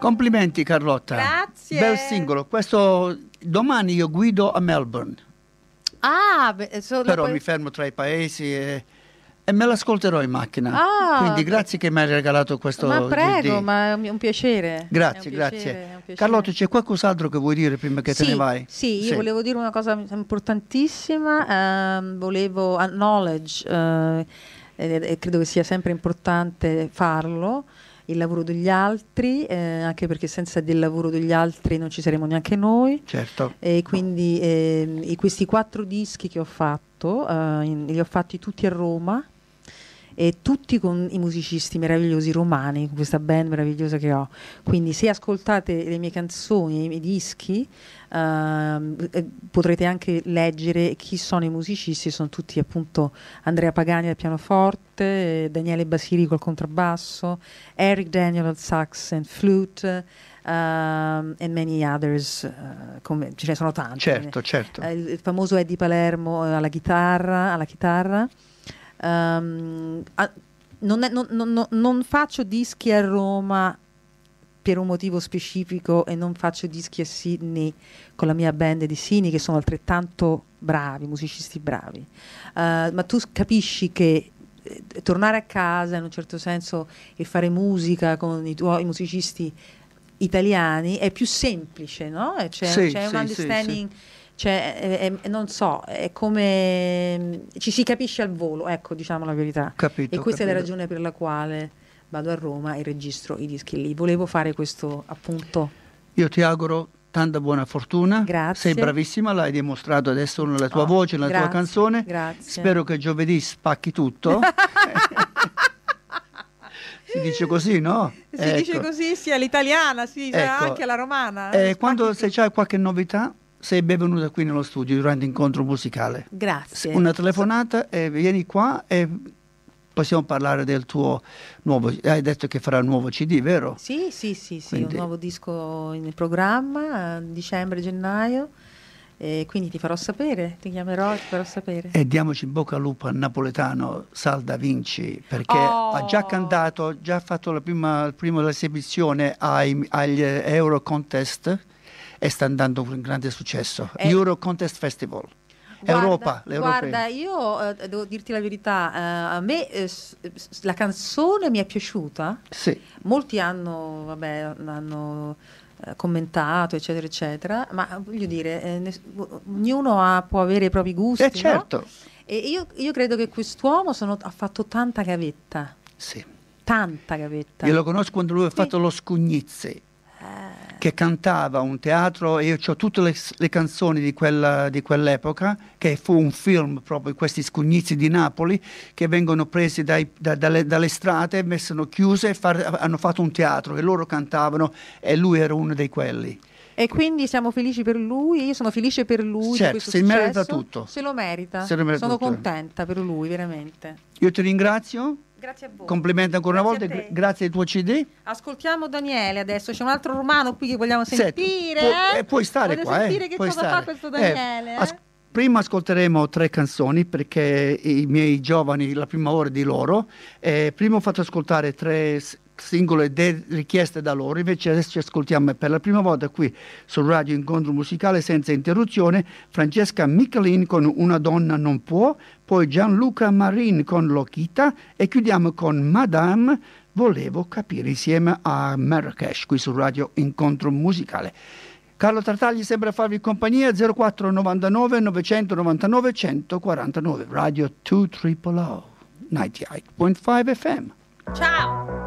Complimenti Carlotta. Grazie. Bel singolo. Questo domani io guido a Melbourne. Però mi fermo tra i paesi e me l'ascolterò in macchina. Quindi grazie che mi hai regalato questo. Ma prego, CD. ma è un piacere. Grazie, grazie. Carlotta, c'è qualcos'altro che vuoi dire prima che te ne vai? Sì, io volevo dire una cosa importantissima, volevo acknowledge, e credo che sia sempre importante farlo, il lavoro degli altri, anche perché senza del lavoro degli altri non ci saremo neanche noi. Certo. E quindi questi 4 dischi che ho fatto, li ho fatti tutti a Roma, e tutti con i musicisti meravigliosi romani, con questa band meravigliosa che ho. Quindi se ascoltate le mie canzoni, i miei dischi, potrete anche leggere chi sono i musicisti. Sono tutti appunto Andrea Pagani al pianoforte, Daniele Basilico al contrabbasso, Eric Daniel al sax and flute, and many others, ce ne sono tanti. Certo. Il famoso Eddie Palermo alla chitarra. Non faccio dischi a Roma per un motivo specifico e non faccio dischi a Sydney con la mia band di Sydney, che sono altrettanto bravi, musicisti bravi, ma tu capisci che tornare a casa in un certo senso e fare musica con i tuoi musicisti italiani è più semplice, no? C'è un understanding. Non so, è come ci si capisce al volo, ecco, diciamo la verità. Capito, e questa è la capito. ragione per la quale vado a Roma e registro i dischi lì. Volevo fare questo appunto. Io ti auguro tanta buona fortuna. Grazie. Sei bravissima, l'hai dimostrato adesso nella tua voce, nella tua canzone. Grazie. Spero che giovedì spacchi tutto. Si dice così, no? Si dice così, sia l'italiana, anche la romana. Se c'hai qualche novità, sei benvenuta qui nello studio durante l'incontro musicale. Grazie. Una telefonata e vieni qua e possiamo parlare del tuo nuovo. Hai detto che farà un nuovo CD, vero? Sì, Quindi, un nuovo disco in programma a dicembre-gennaio. E quindi ti farò sapere, ti chiamerò e ti farò sapere. E diamoci in bocca al lupo al napoletano Sal Da Vinci, perché ha già cantato, ha già fatto la prima esibizione agli Euro Contest e sta andando con grande successo. Euro Contest Festival. L'Europa. Guarda, io devo dirti la verità, a me la canzone mi è piaciuta. Sì. Molti hanno commentato, eccetera, eccetera, ma voglio dire, ognuno può avere i propri gusti, certo. No? E io credo che quest'uomo ha fatto tanta gavetta. Sì. Tanta gavetta. Io lo conosco quando lui ha fatto Lo Scugnizzi, che cantava un teatro, e io ho tutte le canzoni di quell'epoca, che fu un film proprio, questi Scugnizi di Napoli, che vengono presi dalle strade, messe chiuse, hanno fatto un teatro, e loro cantavano, e lui era uno di quelli. E quindi siamo felici per lui, io sono felice per lui. Certo, di questo si merita successo. tutto. Se lo merita. Sono Sono contenta per lui, veramente. Io ti ringrazio. Grazie a voi. Complimenti ancora una volta, grazie al tuo CD. Ascoltiamo Daniele adesso, c'è un altro romano qui che vogliamo sentire. Puoi stare qua. Sentire che cosa fa questo Daniele. Prima ascolteremo 3 canzoni, perché i miei giovani, la prima ora di loro. Prima ho fatto ascoltare 3 singole richieste da loro, invece adesso ci ascoltiamo per la prima volta qui sul Radio Incontro Musicale senza interruzione Francesca Michelin con Una donna non può, poi Gianluca Marin con Lokita e chiudiamo con Madame Volevo capire, insieme a Marrakesh qui sul Radio Incontro Musicale. Carlo Tartagli sembra farvi compagnia. 0499 999 149 Radio 2 Triple O 98.5 FM. Ciao.